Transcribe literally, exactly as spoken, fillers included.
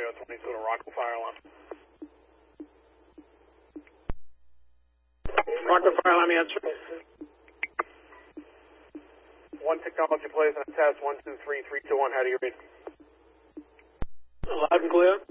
Romeo twenty-two to Rockwell fire alarm. Rockwell fire alarm answer. One technology plays on a test, one, two, three, three, two, one, how do you read? Loud and clear.